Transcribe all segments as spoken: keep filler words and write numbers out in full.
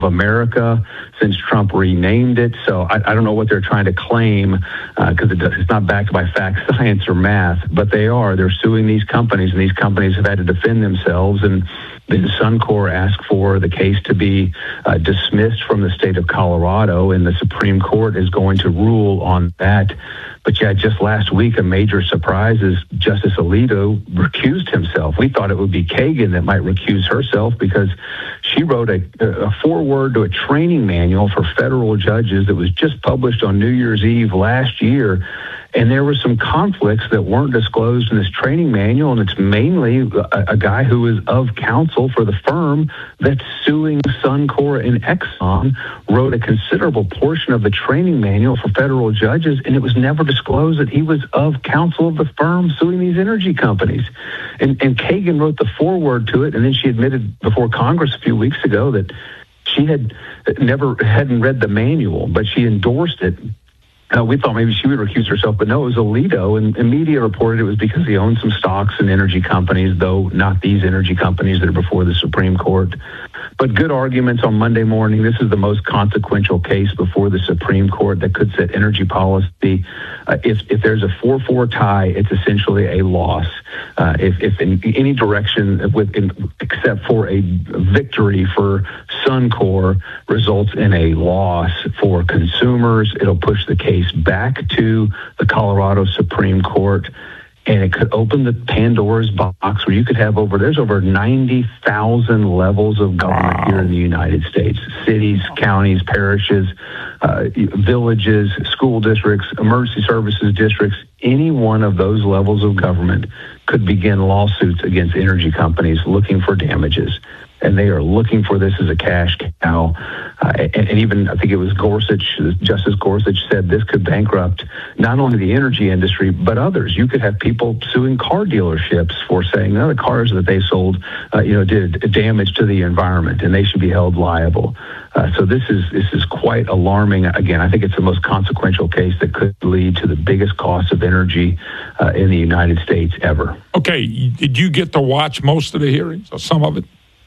America since Trump renamed it. So I, I don't know what they're trying to claim because uh, it it's not backed by fact, science, or math, but they are. They're suing these companies, and these companies have had to defend themselves. And then Suncor asked for the case to be uh, dismissed from the state of Colorado, and the Supreme Court is going to rule on that. But yeah, just last week, a major surprise is Justice Alito recused himself. We thought it would be Kagan that might recuse herself because she wrote a, a foreword to a training manual for federal judges that was just published on New Year's Eve last year. And there were some conflicts that weren't disclosed in this training manual, and it's mainly a, a guy who is of counsel for the firm that's suing Suncor and Exxon, wrote a considerable portion of the training manual for federal judges, and it was never disclosed that he was of counsel of the firm suing these energy companies. And, and Kagan wrote the foreword to it, and then she admitted before Congress a few weeks ago that she had never hadn't read the manual, but she endorsed it. Uh, we thought maybe she would recuse herself, but no, it was Alito, and, and media reported it was because he owned some stocks in energy companies, though not these energy companies that are before the Supreme Court. But good arguments on Monday morning. This is the most consequential case before the Supreme Court that could set energy policy. Uh, if, if there's a four four tie, it's essentially a loss. Uh, if, if in any direction, with, in, except for a victory for Suncor, results in a loss for consumers, it'll push the case back to the Colorado Supreme Court. And it could open the Pandora's box where you could have over, there's over ninety thousand levels of government wow. here in the United States. Cities, counties, parishes, uh, villages, school districts, emergency services districts. Any one of those levels of government could begin lawsuits against energy companies looking for damages. And they are looking for this as a cash cow. Uh, and, and even, I think it was Gorsuch, Justice Gorsuch said this could bankrupt not only the energy industry, but others. You could have people suing car dealerships for saying, no, the cars that they sold, uh, you know, did damage to the environment, and they should be held liable. Uh, so this is this is quite alarming. Again, I think it's the most consequential case that could lead to the biggest cost of energy uh, in the United States ever. Okay, did you get to watch most of the hearings or some of it?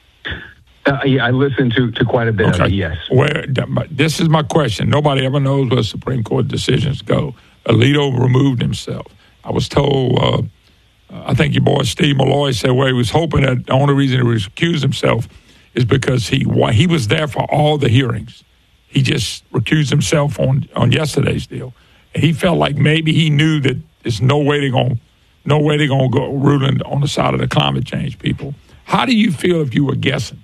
Uh, yeah, I listened to, to quite a bit okay. of it, yes. Where, this is my question. Nobody ever knows where Supreme Court decisions go. Alito removed himself. I was told, uh, I think your boy Steve Malloy said where he was hoping that the only reason he recused himself is because he he was there for all the hearings. He just recused himself on, on yesterday's deal. And he felt like maybe he knew that there's no way they're going no way they're going to go ruling on the side of the climate change people. How do you feel if you were guessing?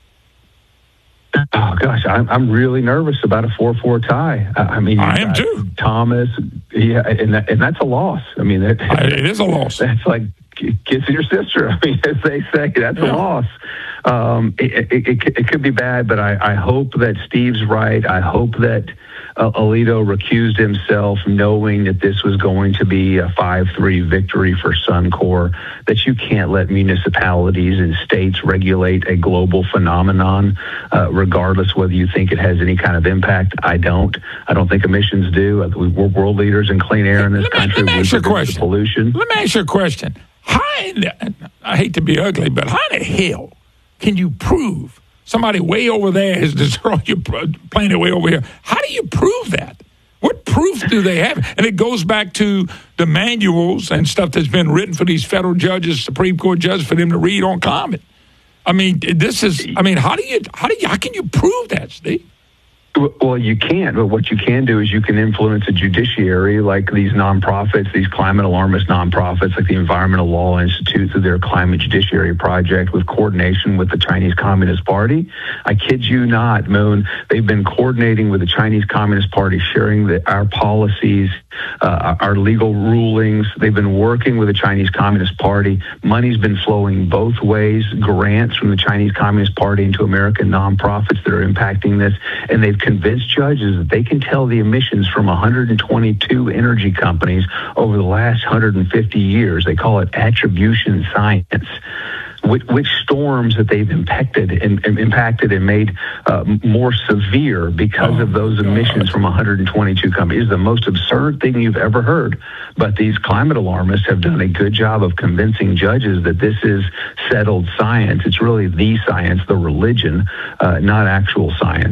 Oh, gosh, I'm, I'm really nervous about a four four tie. I mean, I am too. Thomas, yeah, and, that, and that's a loss. I mean, that, it is a loss. That's like kissing your sister. I mean, as they say, that's yeah. a loss. Um, it, it, it, it could be bad, but I, I hope that Steve's right. I hope that uh, Alito recused himself knowing that this was going to be a five three victory for Suncor, that you can't let municipalities and states regulate a global phenomenon, uh, regardless whether you think it has any kind of impact. I don't. I don't think emissions do. We're world leaders in clean air in this let me, country. Let me ask you a question. Pollution. Let me ask you a question. How in the, I hate to be ugly, but how in the hell can you prove somebody way over there has destroyed your planet way over here? How do you prove that? What proof do they have? And it goes back to the manuals and stuff that's been written for these federal judges, Supreme Court judges, for them to read on climate. I mean, this is, I mean, how do you, how do you, how can you prove that, Steve? Well, you can't, but what you can do is you can influence the judiciary, like these nonprofits, these climate alarmist nonprofits, like the Environmental Law Institute, through their climate judiciary project with coordination with the Chinese Communist Party. I kid you not, Moon. They've been coordinating with the Chinese Communist Party, sharing the, our policies, uh, our legal rulings. They've been working with the Chinese Communist Party. Money's been flowing both ways, grants from the Chinese Communist Party into American nonprofits that are impacting this, and they've convinced judges that they can tell the emissions from one hundred twenty-two energy companies over the last one hundred fifty years. They call it attribution science. which, which storms that they've impacted and, and impacted and made uh, more severe because oh, of those emissions God. from one hundred twenty-two companies. It's the most absurd thing you've ever heard. But these climate alarmists have done a good job of convincing judges that this is settled science. It's really the science, the religion, uh, not actual science.